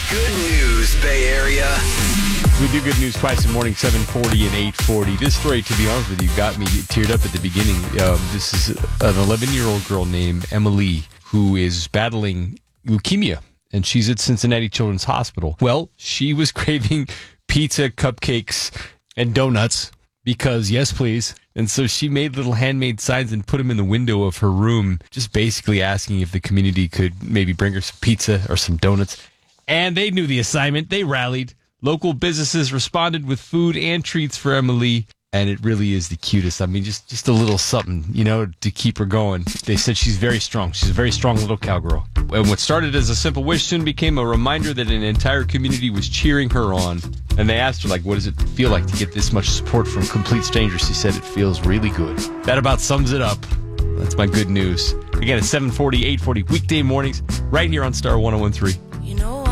Good news, Bay Area. We do good news twice in the morning, 7:40 and 8:40. This story, to be honest with you, got me teared up at the beginning. This is an 11-year-old girl named Emily who is battling leukemia, and she's at Cincinnati Children's Hospital. Well, she was craving pizza, cupcakes, and donuts because, yes, please. And so she made little handmade signs and put them in the window of her room, just basically asking if the community could maybe bring her some pizza or some donuts. And they knew the assignment. They rallied. Local businesses responded with food and treats for Emily, and it really is the cutest. I mean, just a little something, to keep her going. They said she's very strong. She's a very strong little cowgirl. And what started as a simple wish soon became a reminder that an entire community was cheering her on. And they asked her, what does it feel like to get this much support from complete strangers? She said it feels really good. That about sums it up. That's my good news. Again, it's 7:40, 8:40, weekday mornings, right here on Star 101.3.